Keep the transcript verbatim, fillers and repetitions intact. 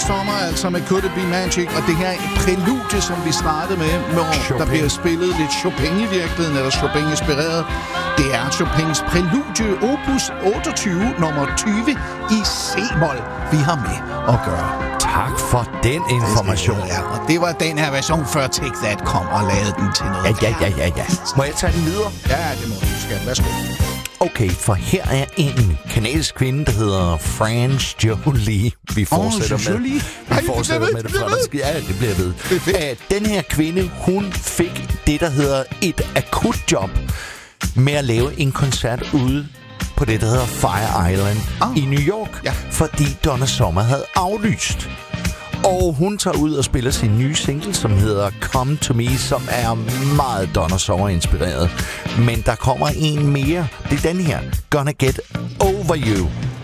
Sommer, altså med Could It Be Magic, og det her prælude, som vi startede med, hvor Chopin. Der bliver spillet lidt Chopin i virkeligheden, eller Chopin-inspireret. Det er Chopins prælude, opus otteogtyve, nummer tyve i C-mol, vi har med at gøre. Tak for den information. Ja, og det var den her version, før Take That kom og lavede den til noget. Ja, ja, ja, ja, ja. Må jeg tage den videre? Ja, det må du, skal. Værsgo. Okay, for her er en kanadisk kvinde, der hedder France Jolie. Vi fortsætter oh, med, vi Ej, fortsætter det med det franske. Ja, det bliver ved. Uh, den her kvinde, hun fik det, der hedder et akutjob med at lave en koncert ude på det, der hedder Fire Island oh. i New York, ja. fordi Donna Summer havde aflyst. Og hun tager ud og spiller sin nye single, som hedder Come To Me, som er meget Donna Summer-inspireret. Men der kommer en mere. Det er den her. Gonna Get Over You.